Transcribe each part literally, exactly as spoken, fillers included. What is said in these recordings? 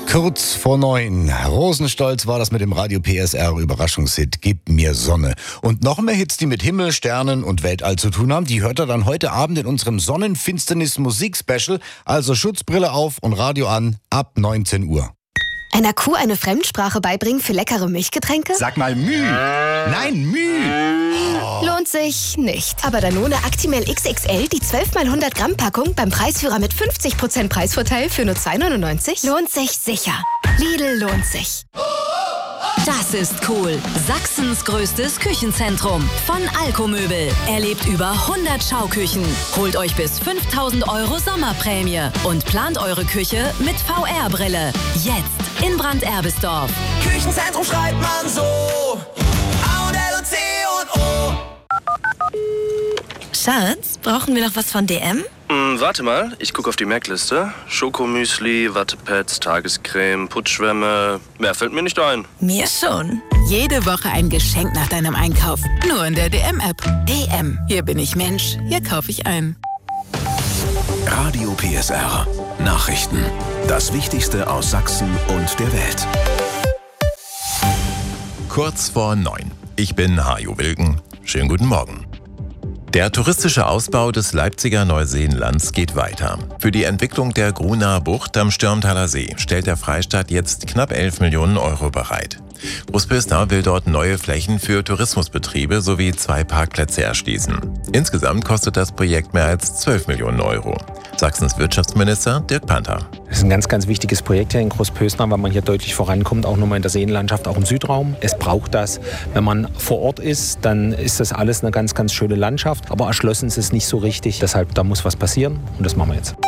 Kurz vor neun. Rosenstolz war das mit dem Radio P S R Überraschungshit Gib mir Sonne. Und noch mehr Hits, die mit Himmel, Sternen und Weltall zu tun haben, die hört er dann heute Abend in unserem Sonnenfinsternis-Musik-Special. Also Schutzbrille auf und Radio an ab neunzehn Uhr. Einer Kuh eine Fremdsprache beibringen für leckere Milchgetränke? Sag mal Müh. Nein, Müh. Oh. Lohnt sich nicht. Aber Danone Actimel X X L, die zwölf mal hundert Gramm Packung beim Preisführer mit fünfzig Prozent Preisvorteil für nur zwei neunundneunzig, lohnt sich sicher. Lidl lohnt sich. Das ist cool. Sachsens größtes Küchenzentrum. Von Alkomöbel. Erlebt über hundert Schauküchen. Holt euch bis fünftausend Euro Sommerprämie. Und plant eure Küche mit V R-Brille. Jetzt in Brand-Erbisdorf. Küchenzentrum schreibt man so. A und L und C und O. Schatz, brauchen wir noch was von D M? Hm, warte mal, ich gucke auf die Merkliste. Schokomüsli, Wattepads, Tagescreme, Putzschwämme. Mehr fällt mir nicht ein. Mir schon. Jede Woche ein Geschenk nach deinem Einkauf. Nur in der D M-App. D M. Hier bin ich Mensch. Hier kaufe ich ein. Radio P S R. Nachrichten. Das Wichtigste aus Sachsen und der Welt. Kurz vor neun. Ich bin Hajo Wilken. Schönen guten Morgen. Der touristische Ausbau des Leipziger Neuseenlands geht weiter. Für die Entwicklung der Grunaer Bucht am Stürmtaler See stellt der Freistaat jetzt knapp elf Millionen Euro bereit. Großpösner will dort neue Flächen für Tourismusbetriebe sowie zwei Parkplätze erschließen. Insgesamt kostet das Projekt mehr als zwölf Millionen Euro. Sachsens Wirtschaftsminister Dirk Panther. Das ist ein ganz, ganz wichtiges Projekt hier in Großpösner, weil man hier deutlich vorankommt, auch nochmal in der Seenlandschaft, auch im Südraum. Es braucht das. Wenn man vor Ort ist, dann ist das alles eine ganz, ganz schöne Landschaft. Aber erschlossen ist es nicht so richtig. Deshalb, da muss was passieren und das machen wir jetzt.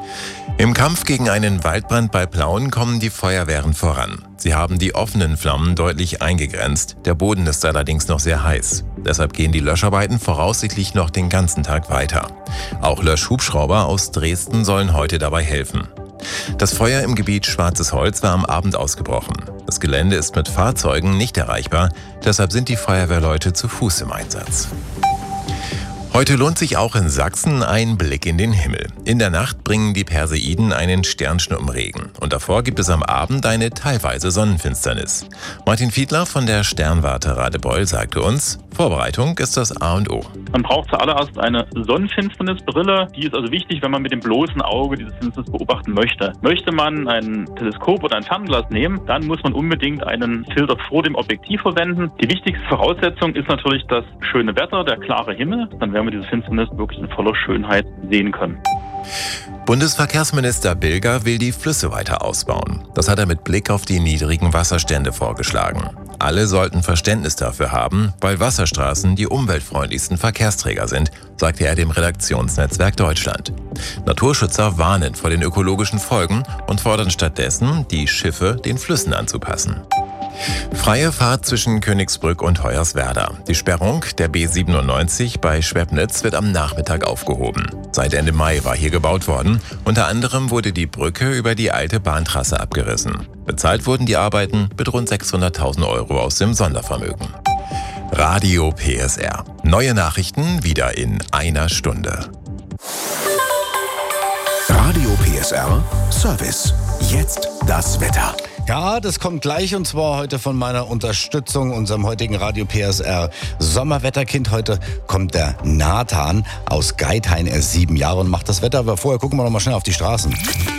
Im Kampf gegen einen Waldbrand bei Plauen kommen die Feuerwehren voran. Sie haben die offenen Flammen deutlich eingegrenzt. Der Boden ist allerdings noch sehr heiß. Deshalb gehen die Löscharbeiten voraussichtlich noch den ganzen Tag weiter. Auch Löschhubschrauber aus Dresden sollen heute dabei helfen. Das Feuer im Gebiet Schwarzes Holz war am Abend ausgebrochen. Das Gelände ist mit Fahrzeugen nicht erreichbar, deshalb sind die Feuerwehrleute zu Fuß im Einsatz. Heute lohnt sich auch in Sachsen ein Blick in den Himmel. In der Nacht bringen die Perseiden einen Sternschnuppenregen. Und davor gibt es am Abend eine teilweise Sonnenfinsternis. Martin Fiedler von der Sternwarte Radebeul sagte uns, Vorbereitung ist das A und O. Man braucht zuallererst eine Sonnenfinsternisbrille. Die ist also wichtig, wenn man mit dem bloßen Auge diese Finsternis beobachten möchte. Möchte man ein Teleskop oder ein Fernglas nehmen, dann muss man unbedingt einen Filter vor dem Objektiv verwenden. Die wichtigste Voraussetzung ist natürlich das schöne Wetter, der klare Himmel. Dann werden wir diese Finsternis wirklich in voller Schönheit sehen können. Bundesverkehrsminister Bilger will die Flüsse weiter ausbauen. Das hat er mit Blick auf die niedrigen Wasserstände vorgeschlagen. Alle sollten Verständnis dafür haben, weil Wasserstraßen die umweltfreundlichsten Verkehrsträger sind, sagte er dem Redaktionsnetzwerk Deutschland. Naturschützer warnen vor den ökologischen Folgen und fordern stattdessen, die Schiffe den Flüssen anzupassen. Freie Fahrt zwischen Königsbrück und Hoyerswerda. Die Sperrung der B siebenundneunzig bei Schwebnitz wird am Nachmittag aufgehoben. Seit Ende Mai war hier gebaut worden. Unter anderem wurde die Brücke über die alte Bahntrasse abgerissen. Bezahlt wurden die Arbeiten mit rund sechshunderttausend Euro aus dem Sondervermögen. Radio P S R. Neue Nachrichten wieder in einer Stunde. Radio P S R Service. Jetzt das Wetter. Ja, das kommt gleich und zwar heute von meiner Unterstützung, unserem heutigen Radio P S R Sommerwetterkind. Heute kommt der Nathan aus Geithain, er ist sieben Jahre und macht das Wetter. Aber vorher gucken wir noch mal schnell auf die Straßen.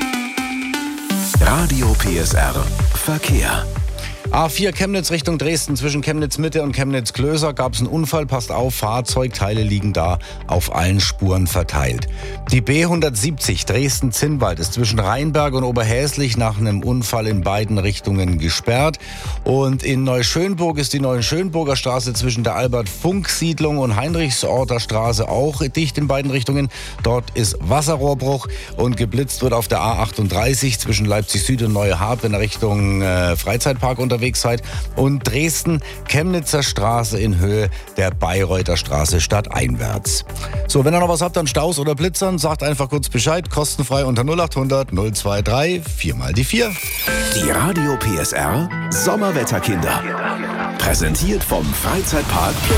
Radio P S R Verkehr. A vier Chemnitz Richtung Dresden, zwischen Chemnitz Mitte und Chemnitz Klöser gab es einen Unfall. Passt auf, Fahrzeugteile liegen da auf allen Spuren verteilt. Die B hundertsiebzig Dresden-Zinnwald ist zwischen Rheinberg und Oberhäslich nach einem Unfall in beiden Richtungen gesperrt. Und in Neuschönburg ist die Neuschönburger Straße zwischen der Albert-Funk-Siedlung und Heinrichsorter Straße auch dicht in beiden Richtungen. Dort ist Wasserrohrbruch und geblitzt wird auf der A achtunddreißig zwischen Leipzig Süd und Neue Hart, wenn ihr Richtung äh, Freizeitpark unterwegs seid. Und Dresden-Chemnitzer Straße in Höhe der Bayreuther Straße stadteinwärts. So, wenn ihr noch was habt an Staus oder Blitzern, sagt einfach kurz Bescheid. Kostenfrei unter null acht hundert null zwei drei vier mal die vier. Die Radio P S R Sommerwetterkinder. Präsentiert vom Freizeitpark Plon.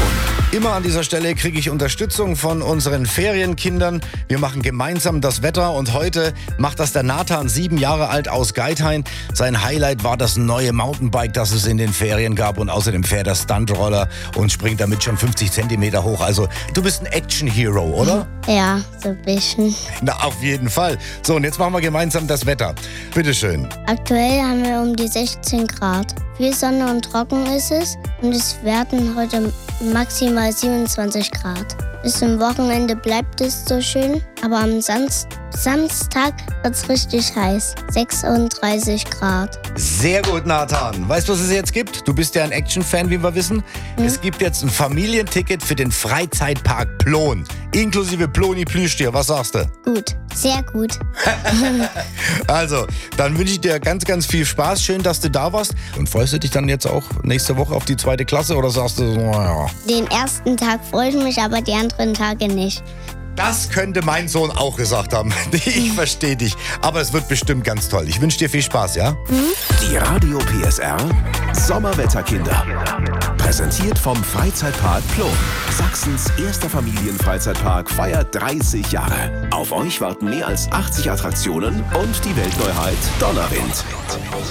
Immer an dieser Stelle kriege ich Unterstützung von unseren Ferienkindern. Wir machen gemeinsam das Wetter und heute macht das der Nathan, sieben Jahre alt aus Geithain. Sein Highlight war das neue Mountainbike, das es in den Ferien gab und außerdem fährt er Stuntroller und springt damit schon fünfzig Zentimeter hoch. Also du bist ein Action-Hero, oder? Ja, so ein bisschen. Na, auf jeden Fall. So, und jetzt machen wir gemeinsam das Wetter. Bitteschön. Aktuell haben wir um die sechzehn Grad. Viel Sonne und trocken ist es und es werden heute maximal siebenundzwanzig Grad. Bis zum Wochenende bleibt es so schön, aber am Samst- Samstag wird es richtig heiß. sechsunddreißig Grad. Sehr gut, Nathan. Weißt du, was es jetzt gibt? Du bist ja ein Action-Fan, wie wir wissen. Hm? Es gibt jetzt ein Familienticket für den Freizeitpark Plon. Inklusive Ploni-Plüschtier. Was sagst du? Gut, sehr gut. Also, dann wünsche ich dir ganz, ganz viel Spaß. Schön, dass du da warst. Und freust du dich dann jetzt auch nächste Woche auf die zweite Klasse oder sagst du, naja? Den ersten Tag freue ich mich, aber die anderen Tage nicht. Das könnte mein Sohn auch gesagt haben. Ich verstehe dich. Aber es wird bestimmt ganz toll. Ich wünsche dir viel Spaß, ja? Die Radio P S R Sommerwetterkinder. Präsentiert vom Freizeitpark Plon. Sachsens erster Familienfreizeitpark feiert dreißig Jahre. Auf euch warten mehr als achtzig Attraktionen und die Weltneuheit Donnerwind.